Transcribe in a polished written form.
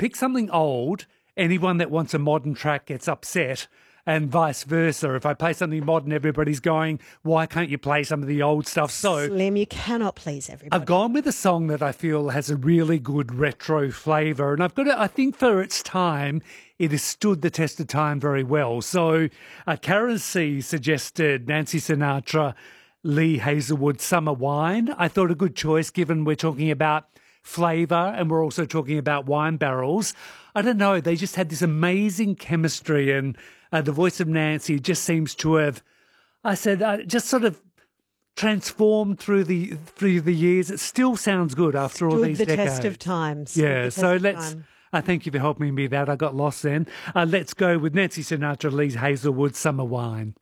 pick something old. Anyone that wants a modern track gets upset, and vice versa. If I play something modern, everybody's going, why can't you play some of the old stuff? So Slim, you cannot please everybody. I've gone with a song that I feel has a really good retro flavour, and I've got it, I think for its time, it has stood the test of time very well. So Karen C suggested Nancy Sinatra, Lee Hazelwood, Summer Wine. I thought a good choice given we're talking about flavour and we're also talking about wine barrels. I don't know, they just had this amazing chemistry, and the voice of Nancy just seems to have, just sort of transformed through the years. It still sounds good after all these decades. The test of time. Yeah, so let's... thank you for helping me with that. I got lost then. Let's go with Nancy Sinatra, Lee Hazelwood, Summer Wine.